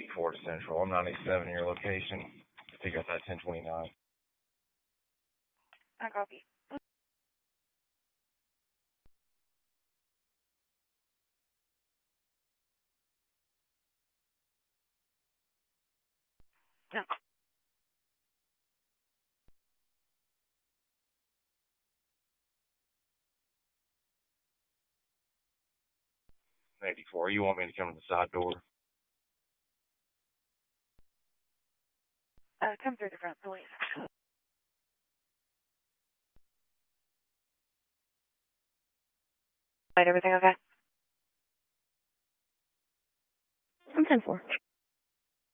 84 to Central. I'm 97 in your location. Pick up that 1029. I copy. No. 84. You want me to come to the side door? Come through the front, please. Right, everything okay? I'm 10-4.